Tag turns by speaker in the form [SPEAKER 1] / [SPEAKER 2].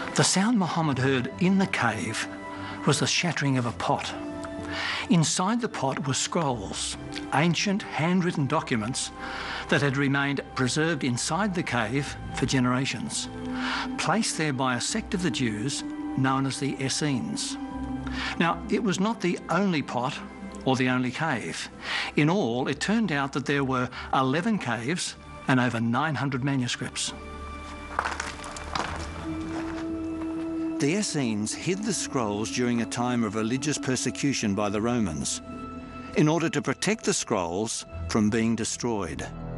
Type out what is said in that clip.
[SPEAKER 1] The sound Muhammad heard in the cave was the shattering of a pot. Inside the pot were scrolls, ancient handwritten documents that had remained preserved inside the cave for generations, placed there by a sect of the Jews known as the Essenes. Now, it was not the only pot or the only cave. In all, it turned out that there were 11 caves and over 900 manuscripts. The Essenes hid the scrolls during a time of religious persecution by the Romans in order to protect the scrolls from being destroyed.